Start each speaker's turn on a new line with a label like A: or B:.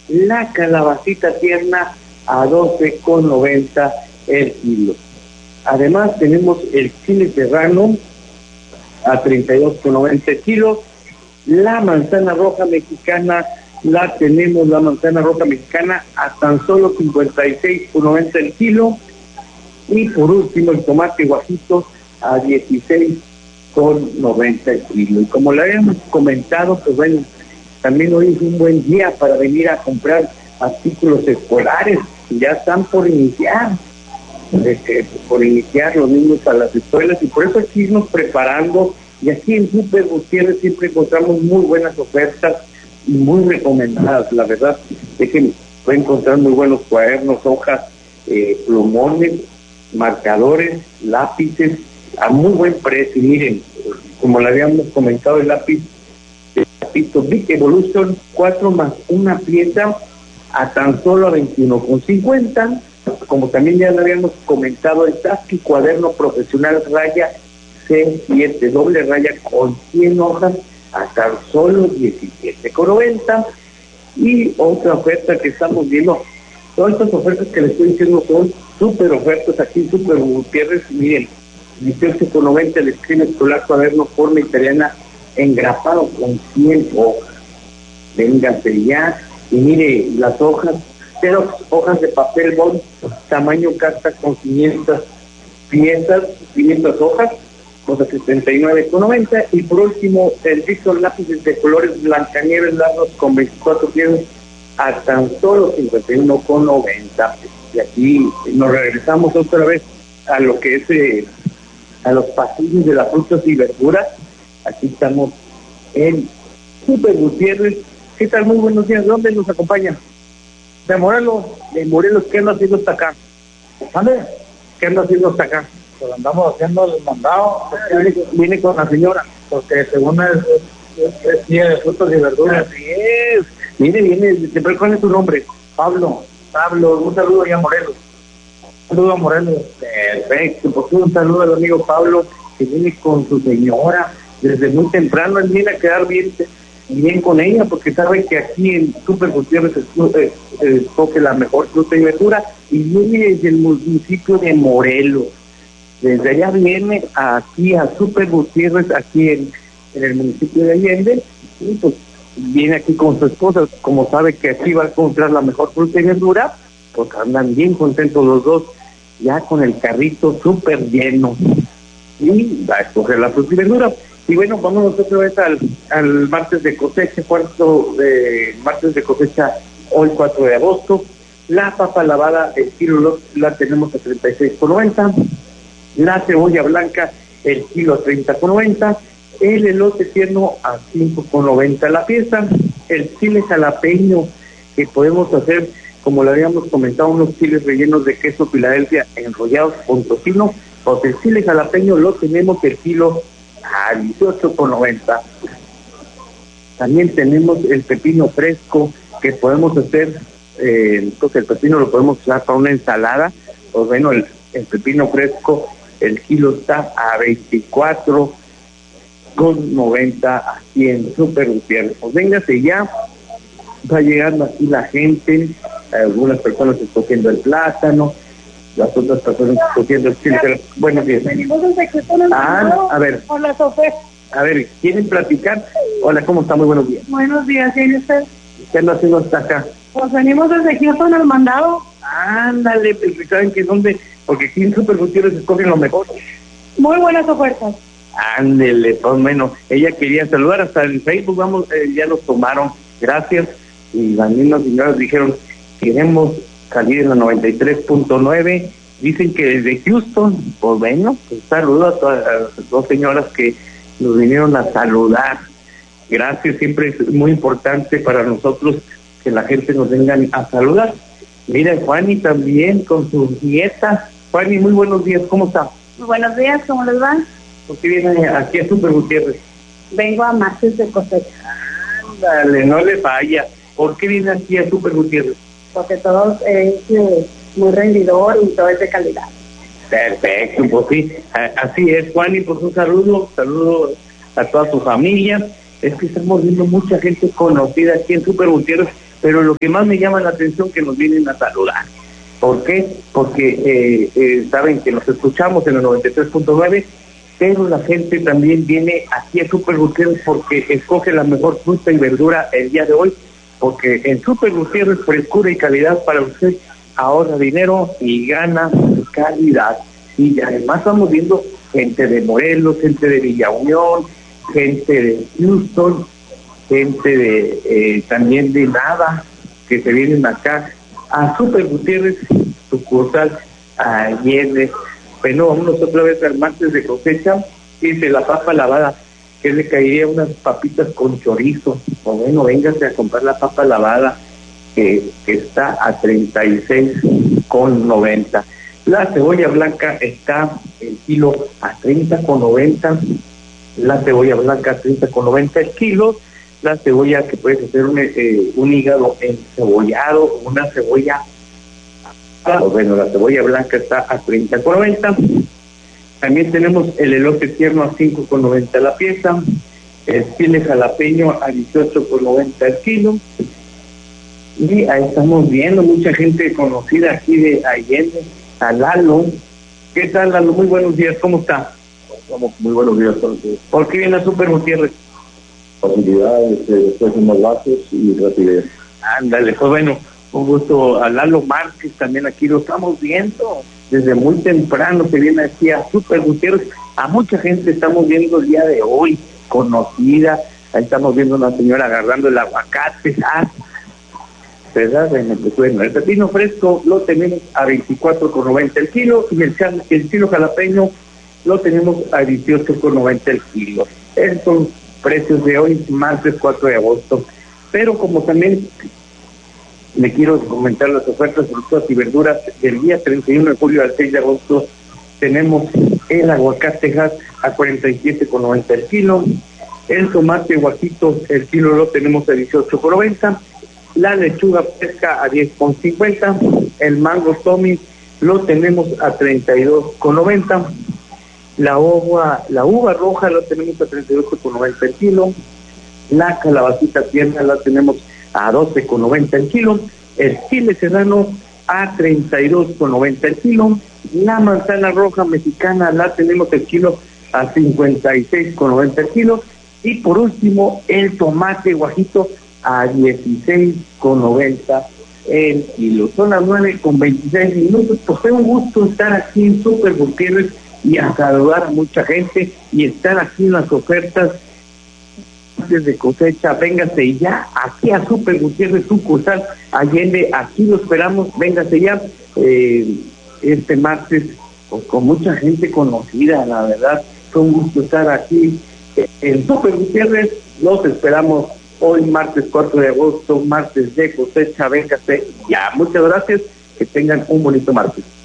A: la calabacita tierna a 12,90 el kilo. Además tenemos el chile serrano a 32,90 el kilo. La manzana roja mexicana, la manzana roja mexicana a tan solo 56,90 el kilo. Y por último el tomate guajito a 16,90 el kilo. Y como le habíamos comentado, pues bueno, también hoy es un buen día para venir a comprar artículos escolares. Ya están por iniciar los niños a las escuelas, y por eso hay que irnos preparando. Y aquí en Super Gutiérrez siempre encontramos muy buenas ofertas y muy recomendadas. La verdad es que pueden encontrar muy buenos cuadernos, hojas, plumones, marcadores, lápices a muy buen precio. Miren, como le habíamos comentado, el lápiz Big Evolution 4 más una pieza a tan solo a 21,50. Como también ya le habíamos comentado, el Tasky cuaderno profesional raya C7 doble raya con 100 hojas a tan solo 17,90. Y otra oferta que estamos viendo, todas estas ofertas que les estoy diciendo son súper ofertas aquí en Super Gutiérrez. Miren, 18,90 el esquema escolar cuaderno forma italiana engrapado con 100 hojas. Véngase ya. Y mire, las hojas, pero hojas de papel bond, tamaño carta con 500 piezas, 500 hojas, cosa 79,90. Y por último, el Dixon lápices de colores Blancanieves largos con 24 piezas a tan solo 51,90. Y aquí nos regresamos otra vez a lo que es a los pasillos de las frutas y verduras. Aquí estamos en Super Gutiérrez. ¿Qué tal? Muy buenos días. ¿Dónde nos acompaña? De Morelos. De Morelos, ¿qué anda haciendo hasta acá? ¿Dónde? ¿Qué anda haciendo hasta acá?
B: Pues andamos haciendo el mandado.
A: Viene con la señora.
B: Porque según es día de frutas y verduras.
A: Así es. Viene. ¿Cuál es tu nombre?
B: Pablo, un saludo allá a Morelos. Un saludo a Morelos.
A: Perfecto, pues un saludo al amigo Pablo, que viene con su señora desde muy temprano. Él viene a quedar bien con ella, porque sabe que aquí en Super Gutiérrez escoge la mejor fruta y verdura, y viene desde el municipio de Morelos. Desde allá viene aquí a Super Gutiérrez, aquí en el municipio de Allende, y pues viene aquí con su esposa. Como sabe que aquí va a encontrar la mejor fruta y verdura, pues andan bien contentos los dos, ya con el carrito súper lleno, y va a escoger la fruta y verdura. Y bueno, vamos otra vez al martes de cosecha, martes de cosecha, hoy 4 de agosto. La papa lavada, el kilo la tenemos a 36,90. La cebolla blanca, el kilo a 30,90. El elote tierno a 5,90 la pieza. El chile jalapeño, que podemos hacer, como le habíamos comentado, unos chiles rellenos de queso Filadelfia enrollados con tocino. Pues el chile jalapeño lo tenemos el kilo a 18,90. También tenemos el pepino fresco, que podemos hacer, entonces el pepino lo podemos usar para una ensalada. Pues bueno, el pepino fresco, el kilo está a 24,90 aquí en Super Gutiérrez. Pues véngase ya, va llegando aquí la gente, algunas personas escogiendo el plátano, las otras personas escogiendo el chile. Buenos días. A ver.
C: Hola, Sofía.
A: A ver, ¿quieren platicar? Hola, ¿cómo está? Muy buenos días.
C: Buenos días, ¿y usted?
A: ¿Qué anda haciendo hasta acá?
C: Pues venimos desde Houston al mandado.
A: Ándale, pues ¿saben que dónde? Porque aquí en Super Gutiérrez escogen lo mejor.
C: Muy buenas ofertas.
A: Ándele, pues bueno, ella quería saludar, hasta en Facebook, vamos, ya nos tomaron, gracias. Y las mismas señoras dijeron, queremos salir en la 93.9, dicen que desde Houston. Pues bueno, pues saludo a todas las dos señoras que nos vinieron a saludar. Gracias, siempre es muy importante para nosotros que la gente nos venga a saludar. Mira, Juani también con sus nietas. Juani, muy buenos días, ¿cómo está?
C: Muy buenos días, ¿cómo les va?
A: ¿Por qué viene aquí a Super Gutiérrez?
C: Vengo a martes de cosecha.
A: Ándale, no le falla. ¿Por qué viene aquí a Super Gutiérrez?
C: Porque todo es muy rendidor y todo es de calidad.
A: Perfecto, pues sí, así es, Juani, pues un saludo a toda tu familia. Es que estamos viendo mucha gente conocida aquí en Super Gutiérrez, pero lo que más me llama la atención es que nos vienen a saludar. ¿Por qué? Porque saben que nos escuchamos en el 93.9, pero la gente también viene aquí a Super Gutiérrez porque escoge la mejor fruta y verdura el día de hoy, porque en Super Gutiérrez, frescura y calidad para usted, ahorra dinero y gana calidad. Y además estamos viendo gente de Morelos, gente de Villa Unión, gente de Houston, gente de también de Nava, que se vienen acá a Super Gutiérrez, sucursal Allende. Bueno, vámonos otra vez al martes de cosecha, y de la papa lavada, que le caería unas papitas con chorizo. O bueno, véngase a comprar la papa lavada, que está a 36,90. La cebolla blanca está el kilo a 30,90. La cebolla blanca a 30,90 el kilo. La cebolla que puedes hacer un hígado encebollado, una cebolla. Bueno, la cebolla blanca está a 30,90. También tenemos el elote tierno a 5,90 la pieza. El chile jalapeño a 18,90 el kilo. Y ahí estamos viendo mucha gente conocida aquí de Allende, a Lalo. ¿Qué tal, Lalo? Muy buenos días, ¿cómo está?
D: Muy buenos días, entonces.
A: ¿Por qué viene a Super Gutiérrez?
D: Facilidad, después más bajos y rapidez.
A: Ándale, pues bueno, un gusto. A Lalo Márquez también aquí lo estamos viendo. Desde muy temprano se viene aquí a Super Gutiérrez. A mucha gente estamos viendo el día de hoy, conocida. Ahí estamos viendo a una señora agarrando el aguacate. ¿Verdad? Bueno, el pepino fresco lo tenemos a 24,90 el kilo, y el chilo jalapeño lo tenemos a 18,90 el kilo. Esos son precios de hoy, martes 4 de agosto. Pero como también le quiero comentar las ofertas de frutas y verduras del día 31 de julio al 6 de agosto, tenemos el aguacate Hass a 47,90 el kilo, el tomate guajito, el kilo lo tenemos a 18,90, la lechuga fresca a 10,50, el mango Tommy lo tenemos a 32,90, la uva roja lo tenemos a 38,90 el kilo, la calabacita tierna la tenemos a 12,90 el kilo, el chile serrano a 32,90 el kilo, la manzana roja mexicana la tenemos el kilo a 56,90 el kilo, y por último el tomate guajito a 16,90 el kilo. Son las 9:26. Pues fue un gusto estar aquí en Super Gutiérrez y a saludar a mucha gente y estar aquí en las ofertas de cosecha. Véngase ya aquí a Super Gutiérrez, sucursal Allende, aquí lo esperamos. Véngase ya este martes, pues, con mucha gente conocida, la verdad. Fue un gusto estar aquí en Super Gutiérrez. Los esperamos hoy, martes 4 de agosto, martes de cosecha. Véngase ya. Muchas gracias, que tengan un bonito martes.